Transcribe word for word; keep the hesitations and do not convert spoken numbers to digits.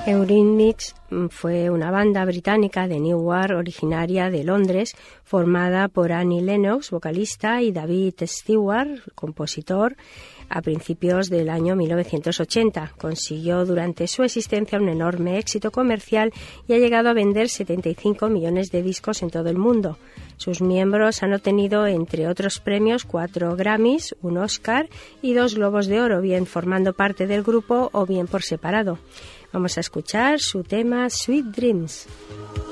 Eurythmics fue una banda británica de Newark, originaria de Londres, formada por Annie Lennox, vocalista, y David Stewart, compositor, a principios del año mil novecientos ochenta. Consiguió durante su existencia un enorme éxito comercial y ha llegado a vender setenta y cinco millones de discos en todo el mundo. Sus miembros han obtenido, entre otros premios, cuatro Grammys, un Oscar y dos Globos de Oro, bien formando parte del grupo o bien por separado. Vamos a escuchar su tema Sweet Dreams.